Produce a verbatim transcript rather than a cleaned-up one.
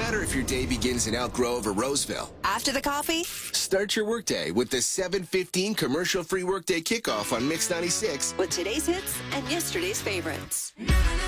matter if your day begins in Elk Grove or Roseville. After the coffee, Start your workday with the seven fifteen commercial-free workday kickoff on Mix ninety-six. with today's hits and yesterday's favorites.